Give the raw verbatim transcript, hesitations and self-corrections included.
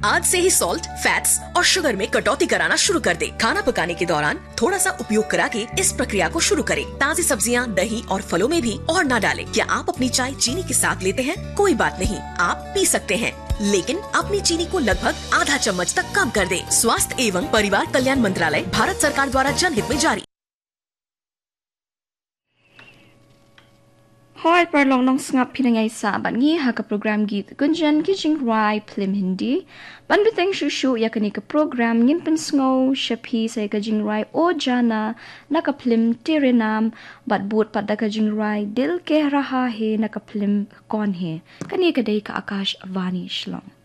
आज से ही salt, fats और शुगर में कटौती कराना शुरू कर दे। खाना पकाने के दौरान थोड़ा सा उपयोग करा के इस प्रक्रिया को शुरू करें। ताज़ी सब्जियां, दही और फलों में भी और न डालें। क्या आप अपनी चाय चीनी के साथ लेते हैं? कोई बात नहीं, आप पी सकते हैं, लेकिन अपनी चीनी को लगभग आधा चम्मच तक कम कर दे। स्वास्थ्य एवं परिवार कल्याण मंत्रालय, भारत सरकार द्वारा जनहित में जारी। Hoi perlong nong sngap pinangai sa ban ngi ha ka program git gunjan ki jing rai plim hindi ban biteng shu shu ya kani ka program ngin pen sngo shapi sai ka jing rai o jana na ka plim tirenam bat but pat da ka jing rai dil ke raha he na ka plim kon he kani ka dei ka akash vani shlong